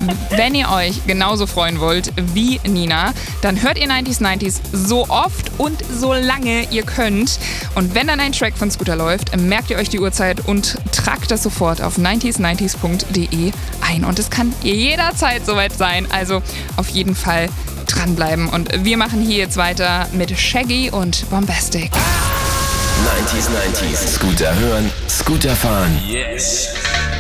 wenn ihr euch genauso freuen wollt wie Nina, dann hört ihr 90s so oft und so lange ihr könnt. Und wenn dann ein Track von Scooter läuft, merkt ihr euch die Uhrzeit und tragt das sofort auf 90s90s.de ein. Und es kann jederzeit soweit sein, also auf jeden Fall dranbleiben. Und wir machen hier jetzt weiter mit Shaggy und Bombastic. 90s. Scooter hören, Scooter fahren. Yes.